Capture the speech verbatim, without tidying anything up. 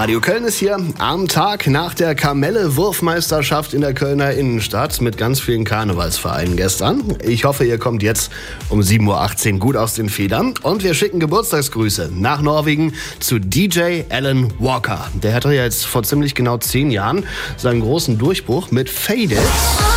Radio Köln ist hier am Tag nach der Kamelle-Wurfmeisterschaft in der Kölner Innenstadt mit ganz vielen Karnevalsvereinen gestern. Ich hoffe, ihr kommt jetzt um sieben Uhr achtzehn gut aus den Federn. Und wir schicken Geburtstagsgrüße nach Norwegen zu D J Alan Walker. Der hatte ja jetzt vor ziemlich genau zehn Jahren seinen großen Durchbruch mit Fade It.